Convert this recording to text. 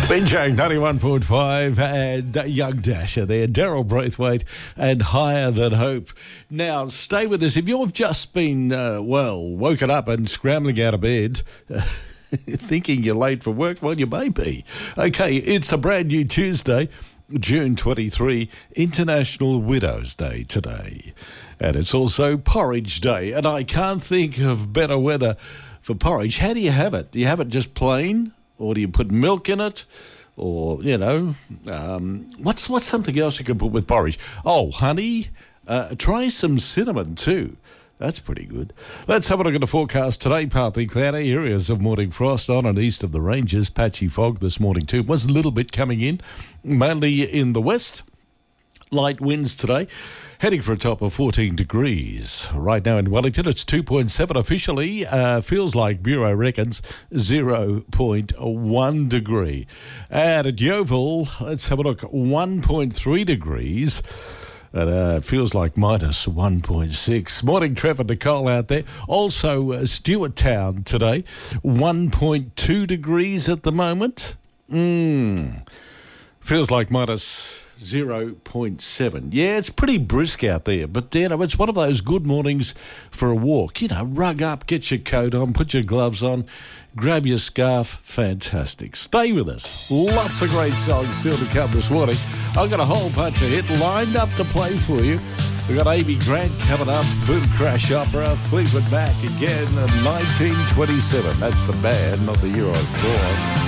Binjang 91.5 and Young Dasher there, Daryl Braithwaite and Higher Than Hope. Now, stay with us. If you've just been, woken up and scrambling out of bed, thinking you're late for work, well, you may be. Okay, it's a brand new Tuesday, June 23, International Widows' Day today. And it's also Porridge Day, and I can't think of better weather for porridge. How do you have it? Do you have it just plain? Or do you put milk in it? Or, what's something else you can put with porridge? Oh, honey. Try some cinnamon too. That's pretty good. Let's have a look at the forecast today. Partly cloudy, areas of morning frost on and east of the ranges. Patchy fog this morning too. Was a little bit coming in, mainly in the west. Light winds today, heading for a top of 14 degrees. Right now in Wellington, it's 2.7 officially. Feels like Bureau reckons 0.1 degree. And at Yeovil, let's have a look, 1.3 degrees. And feels like minus 1.6. Morning, Trevor Nicole out there. Also, Stewart Town today, 1.2 degrees at the moment. Feels like minus 0.7. Yeah, it's pretty brisk out there, but it's one of those good mornings for a walk. Rug up, get your coat on, put your gloves on, grab your scarf. Fantastic. Stay with us. Lots of great songs still to come this morning. I've got a whole bunch of hit lined up to play for you. We've got Amy Grant coming up, Boom Crash Opera, Fleetwood Mac again in 1927. That's the band, not the year I was born.